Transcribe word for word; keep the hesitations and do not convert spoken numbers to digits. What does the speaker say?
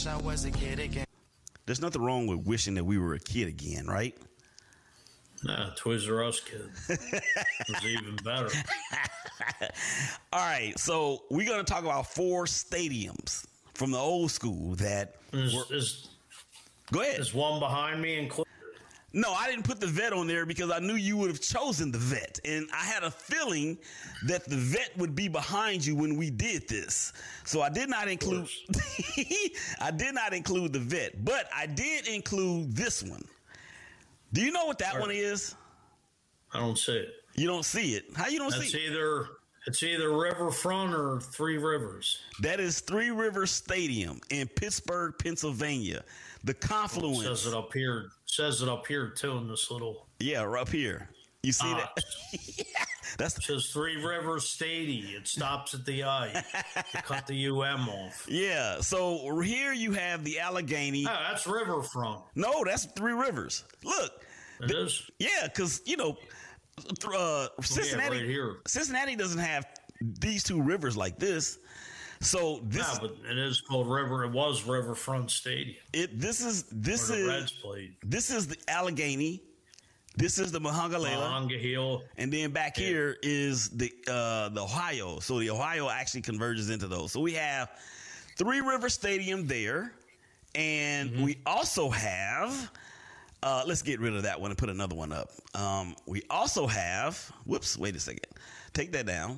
wish I was a kid again. There's nothing wrong with wishing that we were a kid again, right? Nah, Toys R Us kid. It was even better. All right, so we're going to talk about four stadiums from the old school that Is, were, is, go ahead. is one behind me included? No, I didn't put the vet on there because I knew you would have chosen the vet. And I had a feeling that the vet would be behind you when we did this. So I did not include I did not include the vet, but I did include this one. Do you know what that Right. one is? I don't see it. You don't see it. How you don't That's see it? either it's either Riverfront or Three Rivers. That is Three Rivers Stadium in Pittsburgh, Pennsylvania. The confluence. It says it up here. Says it up here too in this little. Yeah, right up here. You see Ah. that? Yeah, that's It says Three Rivers Stadium. It stops at the I. To cut the U M off. yeah. So here you have the Allegheny. Oh, that's Riverfront. No, that's Three Rivers. Look. It is. Yeah, because you know, uh, Cincinnati. right here. Cincinnati doesn't have these two rivers like this. So this, Yeah, but it is called River. It was Riverfront Stadium. it this is this Where the is Reds played. this is the Allegheny. This is the Monongahela. Monongahela. And then back Yeah. here is the uh, the Ohio. So the Ohio actually converges into those. So we have Three River Stadium there, and Mm-hmm. we also have. Uh, let's get rid of that one and put another one up. Um, we also have. Whoops! Wait a second. Take that down.